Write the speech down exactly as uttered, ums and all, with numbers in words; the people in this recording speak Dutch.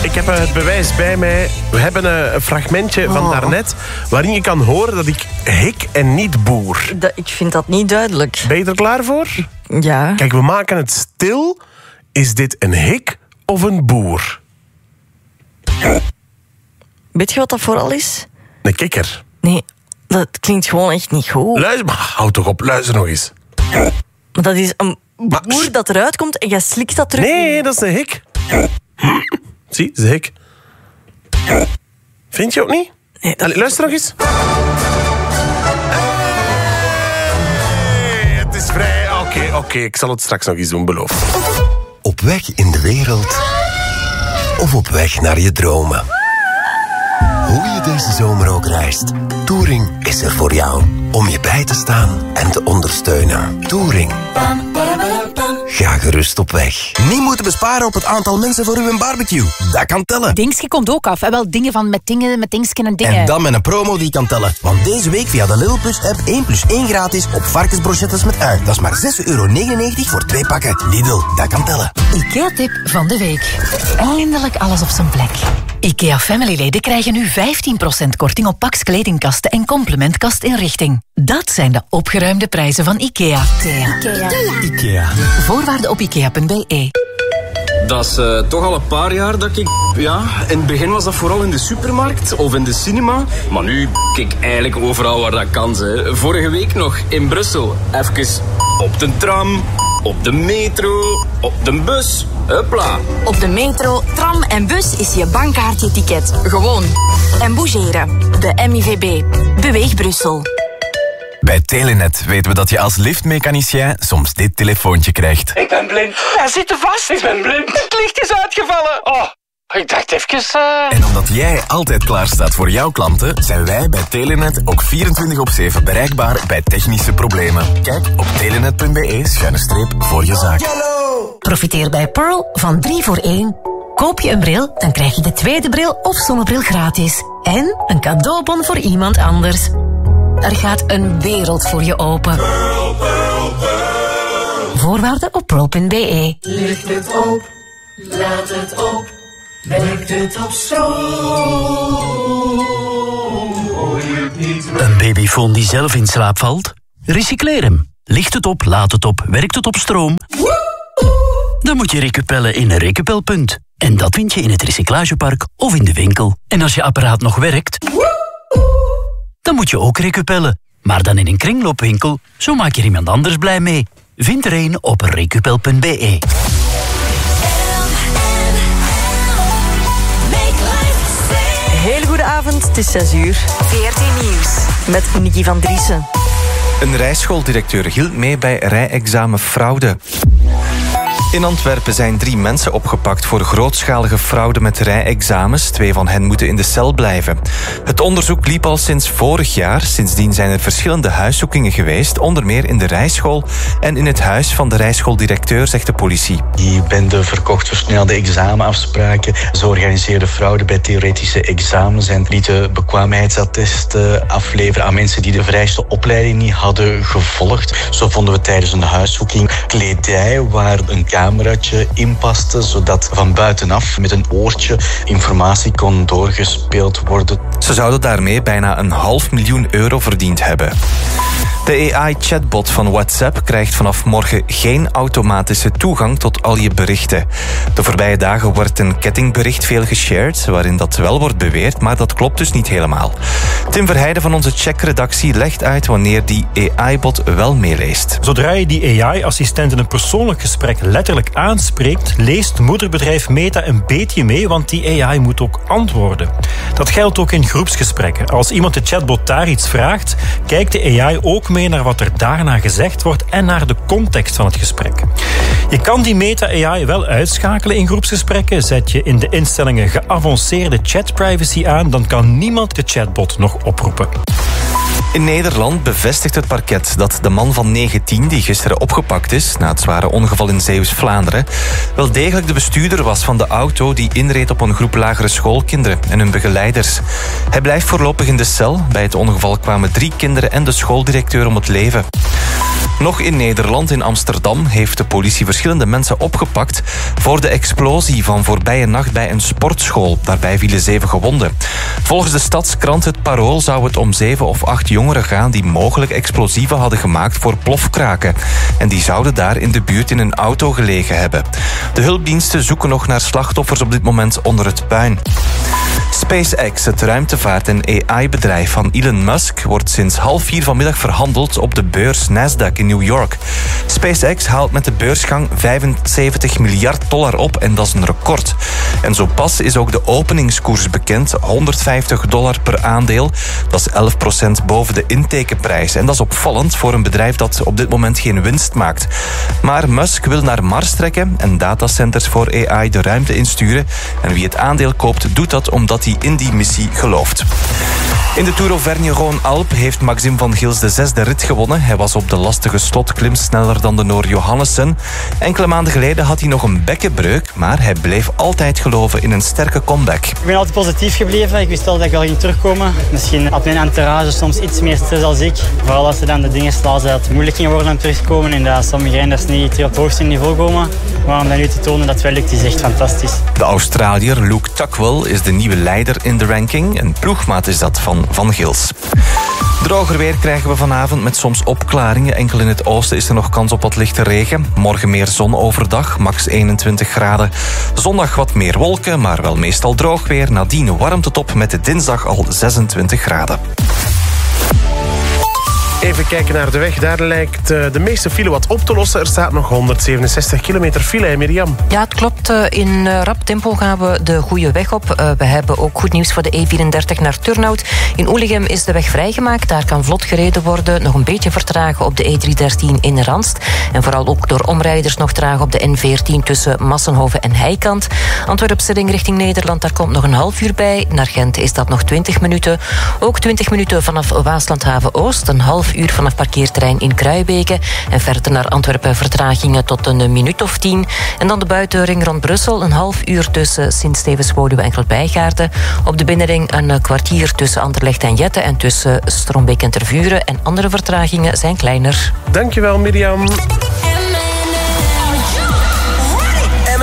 ik heb het bewijs bij mij. We hebben een fragmentje oh. van daarnet waarin je kan horen dat ik hik en niet boer. Dat, ik vind dat niet duidelijk. Ben je er klaar voor? Ja. Kijk, we maken het stil. Is dit een hik of een boer? Weet je wat dat vooral is? Een kikker. Nee, dat klinkt gewoon echt niet goed. Luister, maar hou toch op, luister nog eens. Maar dat is een boer maar, dat eruit komt en jij slikt dat terug. Nee, dat is een hik. Zie, dat is een hik. Vind je ook niet? Nee, dat... Allee, luister nog eens. Hey, het is vrij. Oké, okay, oké, okay, ik zal het straks nog eens doen, beloofd. Op weg in de wereld of op weg naar je dromen. Hoe je deze zomer ook reist, Touring is er voor jou. Om je bij te staan en te ondersteunen. Touring. Ga gerust op weg. Niet moeten besparen op het aantal mensen voor uw barbecue. Dat kan tellen. Dingske komt ook af. En wel dingen van met dingen, met dingsken en dingen. En dan met een promo die kan tellen. Want deze week via de Lidl Plus app één plus één gratis op varkensbrochettes met ui. Dat is maar zes euro negenennegentig voor twee pakken. Lidl, dat kan tellen. IKEA-tip van de week. Eindelijk alles op zijn plek. IKEA Family-leden krijgen nu vijftien procent korting op Pax kledingkasten en complementkastinrichting. Dat zijn de opgeruimde prijzen van IKEA. IKEA. IKEA. IKEA. Voorwaarden op ikea punt b e. Dat is uh, toch al een paar jaar dat ik... Ja, in het begin was dat vooral in de supermarkt of in de cinema. Maar nu kijk ik eigenlijk overal waar dat kan. Hè. Vorige week nog in Brussel. Even op de tram, op de metro, op de bus. Hupla. Op de metro, tram en bus is je bankkaart je ticket. Gewoon. En bougeren. De M I V B. Beweeg Brussel. Bij Telenet weten we dat je als liftmechanicien soms dit telefoontje krijgt. Ik ben blind. Hij zit er vast. Ik ben blind. Het licht is uitgevallen. Oh, ik dacht even... Uh... En omdat jij altijd klaar staat voor jouw klanten, zijn wij bij Telenet ook vierentwintig op zeven bereikbaar bij technische problemen. Kijk op telenet punt b e schuine streep voor je zaak. Profiteer bij Pearl van drie voor één. Koop je een bril, dan krijg je de tweede bril of zonnebril gratis. En een cadeaubon voor iemand anders. Er gaat een wereld voor je open. Pearl, Pearl, Pearl. Voorwaarden op pearl punt b e. Licht het op, laat het op, werkt het op stroom. Hoor je het niet? Een babyfoon die zelf in slaap valt? Recycleer hem. Licht het op, laat het op, werkt het op stroom? Dan moet je recupellen in een recupelpunt. En dat vind je in het recyclagepark of in de winkel. En als je apparaat nog werkt, dan moet je ook recupellen. Maar dan in een kringloopwinkel, zo maak je iemand anders blij mee. Vind er een op recupel punt b e. Heel goede avond, het is zes uur. V R T Nieuws. Met Nicky van Driessen. Een rijschooldirecteur hield mee bij rijexamenfraude. In Antwerpen zijn drie mensen opgepakt voor grootschalige fraude met rijexamens. Twee van hen moeten in de cel blijven. Het onderzoek liep al sinds vorig jaar. Sindsdien zijn er verschillende huiszoekingen geweest, onder meer in de rijschool en in het huis van de rijschooldirecteur, zegt de politie. Die bende verkocht versnelde examenafspraken. Ze organiseerden fraude bij theoretische examens en lieten bekwaamheidsattesten afleveren aan mensen die de vereiste opleiding niet hadden gevolgd. Zo vonden we tijdens een huiszoeking kledij waar een cameraatje inpaste, zodat van buitenaf met een oortje informatie kon doorgespeeld worden. Ze zouden daarmee bijna een half miljoen euro verdiend hebben. De A I-chatbot van WhatsApp krijgt vanaf morgen geen automatische toegang tot al je berichten. De voorbije dagen wordt een kettingbericht veel geshared, waarin dat wel wordt beweerd, maar dat klopt dus niet helemaal. Tim Verheijden van onze Check-redactie legt uit wanneer die A I-bot wel meeleest. Zodra je die A I-assistent in een persoonlijk gesprek letterlijk aanspreekt, leest moederbedrijf Meta een beetje mee, want die A I moet ook antwoorden. Dat geldt ook in groepsgesprekken. Als iemand de chatbot daar iets vraagt, kijkt de A I ook mee naar wat er daarna gezegd wordt en naar de context van het gesprek. Je kan die Meta-A I wel uitschakelen in groepsgesprekken. Zet je in de instellingen geavanceerde chatprivacy aan, dan kan niemand de chatbot nog oproepen. In Nederland bevestigt het parket dat de man van negentien die gisteren opgepakt is na het zware ongeval in Zeeuws-Vlaanderen wel degelijk de bestuurder was van de auto die inreed op een groep lagere schoolkinderen en hun begeleiders. Hij blijft voorlopig in de cel. Bij het ongeval kwamen drie kinderen en de schooldirecteur om het leven. Nog in Nederland, in Amsterdam, heeft de politie verschillende mensen opgepakt voor de explosie van voorbije nacht bij een sportschool. Daarbij vielen zeven gewonden. Volgens de stadskrant Het Parool zou het om zeven of acht jongeren gaan die mogelijk explosieven hadden gemaakt voor plofkraken. En die zouden daar in de buurt in een auto gelegen hebben. De hulpdiensten zoeken nog naar slachtoffers op dit moment onder het puin. SpaceX, het ruimtevaart- en A I-bedrijf van Elon Musk, wordt sinds half vier vanmiddag verhandeld op de beurs Nasdaq in New York. SpaceX haalt met de beursgang vijfenzeventig miljard dollar op en dat is een record. En zo pas is ook de openingskoers bekend, honderdvijftig dollar per aandeel. Dat is elf procent boven de intekenprijs. En dat is opvallend voor een bedrijf dat op dit moment geen winst maakt. Maar Musk wil naar Mars trekken en datacenters voor A I de ruimte insturen. En wie het aandeel koopt, doet dat omdat hij in die missie gelooft. In de Tour Auvergne-Rhône-Alpes heeft Maxime van Gils de zesde rit gewonnen. Hij was op de lastige slotklim sneller dan de Noor Johannessen. Enkele maanden geleden had hij nog een bekkenbreuk, maar hij bleef altijd geloven in een sterke comeback. Ik ben altijd positief gebleven. Ik wist al dat ik wel ging terugkomen. Misschien had mijn entourage soms iets meer stress als ik. Vooral als ze dan de dingen slaan, dat het moeilijk ging worden om terug te komen en dat sommige renners niet terug op het hoogste niveau komen. Maar om dat nu te tonen dat het wel lukt, is echt fantastisch. De Australiër Luke Tuckwell is de nieuwe leider in de ranking. Een ploegmaat is dat van Van Gils. Droger weer krijgen we vanavond met soms opklaringen. Enkel in het oosten is er nog kans op wat lichte regen. Morgen meer zon overdag, max eenentwintig graden. Zondag wat meer wolken, maar wel meestal droog weer. Nadien warmt het op met de dinsdag al zesentwintig graden. Even kijken naar de weg. Daar lijkt de meeste file wat op te lossen. Er staat nog honderdzevenenzestig kilometer file, hè, Mirjam? Ja, het klopt. In rap tempo gaan we de goede weg op. We hebben ook goed nieuws voor de E vierendertig naar Turnhout. In Oelegem is de weg vrijgemaakt. Daar kan vlot gereden worden. Nog een beetje vertragen op de E driehonderddertien in Randst. En vooral ook door omrijders nog traag op de N veertien tussen Massenhoven en Heikant. Antwerpse ring richting Nederland, daar komt nog een half uur bij. Naar Gent is dat nog twintig minuten. Ook twintig minuten vanaf Waaslandhaven Oost. Een half uur vanaf parkeerterrein in Kruijbeke. En verder naar Antwerpen vertragingen tot een minuut of tien. En dan de buitenring rond Brussel. Een half uur tussen Sint-Stevens-Woluwe en Grootbijgaarden. Op de binnenring een kwartier tussen Anderlecht en Jette. En tussen Strombeek en Tervuren. En andere vertragingen zijn kleiner. Dankjewel, Mirjam.